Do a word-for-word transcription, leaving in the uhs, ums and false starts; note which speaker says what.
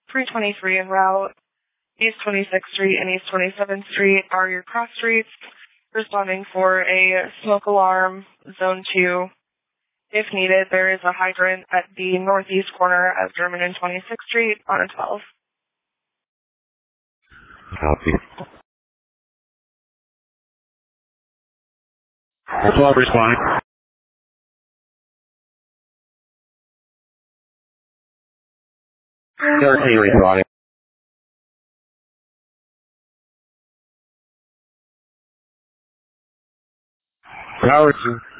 Speaker 1: three twenty-three en route. East twenty-sixth Street and East twenty-seventh Street are your cross streets, responding for a smoke alarm, zone two. If needed, there is a hydrant at the northeast corner of German and twenty-sixth Street on a twelve.
Speaker 2: Copy. twelve responding. thirteen responding. Tower two.